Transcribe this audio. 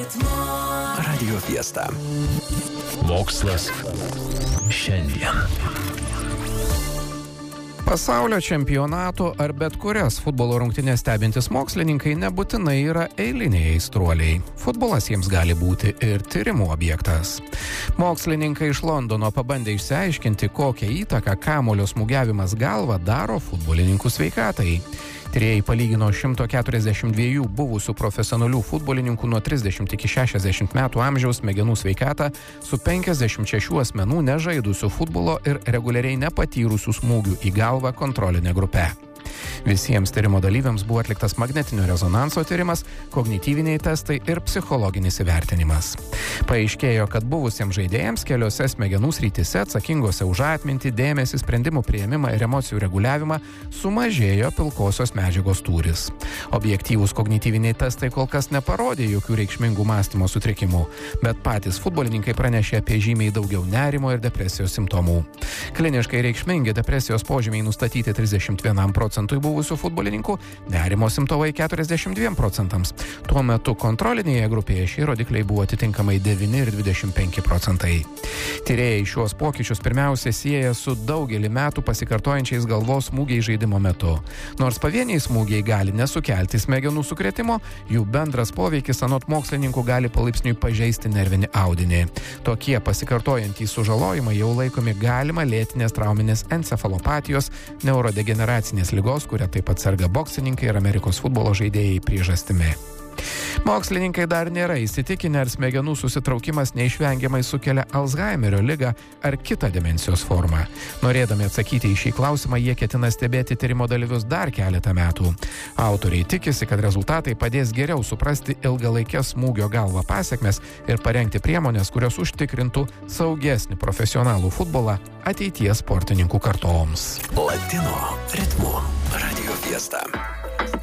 Radio Fiesta. Mokslas šiandien. Pasaulio čempionato ar bet kurias futbolo rungtynes stebintys mokslininkai nebūtinai yra eiliniai aistruoliai. Futbolas jiems gali būti ir tyrimų objektas. Mokslininkai iš Londono pabandė išsiaiškinti, kokią įtaką kamuolio smūgiavimas galva daro futbolininkų sveikatai. Tyrėjai palygino 142 buvusių profesionalių futbolininkų nuo 30 iki 60 metų amžiaus smegenų sveikatą su 56 asmenų nežaidusių futbolo ir reguliariai nepatyrusių smūgių į galvą kontrolinė grupe. Visiems tyrimo dalyviams buvo atliktas magnetinio rezonanso tyrimas, kognityviniai testai ir psichologinis įvertinimas. Paaiškėjo, kad buvusiems žaidėjams keliose smegenų srityse atsakingose už atmintį, dėmesį, sprendimų priėmimą ir emocijų reguliavimą sumažėjo pilkosios medžiagos tūris. Objektyvūs kognityviniai testai kol kas neparodė jokių reikšmingų mąstymo sutrikimų, bet patys futbolininkai pranešė apie žymiai daugiau nerimo ir depresijos simptomų. Kliniškai reikšmingi depresijos požymiai nustatyti 31% buvusių futbolininkų, nerimo simptomai 42%. Tuo metu kontrolinėje grupėje šie rodikliai buvo atitinkamai 9 ir 25%. Tyrėjai šiuos pokyčius pirmiausia sieja su daugelį metų pasikartojančiais galvos smūgiai žaidimo metu. Nors pavieniai smūgiai gali nesukelti smegenų sukrėtimo, jų bendras poveikis anot mokslininkų gali palaipsniui pažeisti nervinį audinį. Tokie pasikartojantys sužalojimai jau laikomi galima lėtinės trauminės encefalopatijos, neurodegeneracinės ligos, kuria taip pat serga boksininkai ir Amerikos futbolo žaidėjai priežastimi. Mokslininkai dar nėra įsitikinę, ar smegenų susitraukimas neišvengiamai sukelia Alzheimerio ligą ar kitą demencijos formą. Norėdami atsakyti į šį klausimą, jie ketina stebėti tyrimo dalyvius dar keletą metų. Autoriai tikisi, kad rezultatai padės geriau suprasti ilgalaikės smūgio galva pasekmes ir parengti priemonės, kurios užtikrintų saugesnį profesionalų futbolą ateities sportininkų kartoms. Latino ritmu Radio Fiesta.